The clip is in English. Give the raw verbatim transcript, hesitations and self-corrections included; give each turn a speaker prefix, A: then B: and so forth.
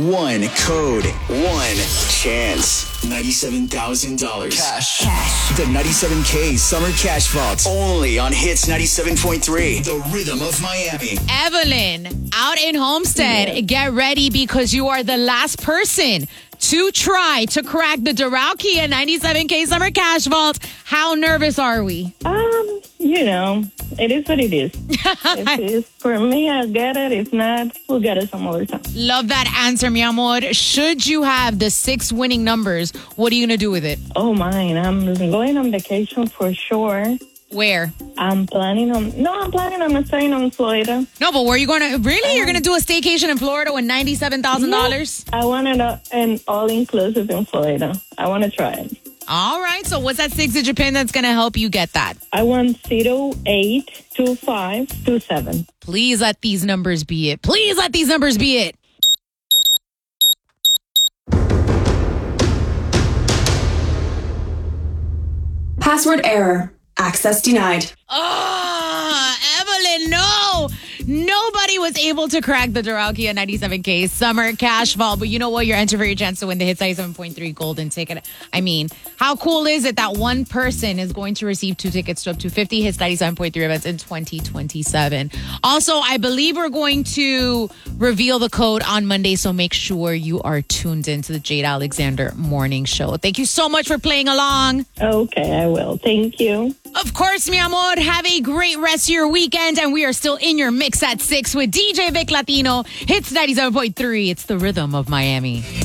A: One code. One chance. ninety-seven thousand dollars. Cash. Cash. The ninety-seven K Summer Cash Vault. Only on Hits ninety-seven point three. The Rhythm of Miami.
B: Evelyn, out in Homestead, yeah. Get ready because you are the last person to try to crack the Doral Kia ninety-seven K Summer Cash Vault. How nervous are we?
C: Um, you know, it is what it is. If it is for me, I'll get it. If not, we'll get it some other time.
B: Love that answer, mi amor. Should you have the six winning numbers, what are you going to do with it?
C: Oh, mine. I'm going on vacation for sure.
B: Where?
C: I'm planning on... No, I'm planning on staying in Florida.
B: No, but where are you going to... Really? Um, You're going to do a staycation in Florida with ninety-seven thousand dollars?
C: No, I wanted a, an all-inclusive in Florida. I want to try it.
B: All right. So what's that six-digit pin that's going to help you get that?
C: I want zero eight two five two seven.
B: Please let these numbers be it. Please let these numbers be it.
D: Password error. Access denied.
B: Oh, Evelyn, no. Nobody was able to crack the Doral Kia ninety-seven K Summer Cash Vault. But you know what? You're entering for your chance to win the Hits ninety-seven point three golden ticket. I mean, how cool is it that one person is going to receive two tickets to up to fifty Hits ninety-seven point three events in twenty twenty-seven? Also, I believe we're going to reveal the code on Monday, so make sure you are tuned into the Jade Alexander Morning Show. Thank you so much for playing along.
C: Okay, I will. Thank you.
B: Of course, mi amor. Have a great rest of your weekend, and we are still in your mix at six with D J Vic Latino. Hits ninety-seven point three. It's the Rhythm of Miami.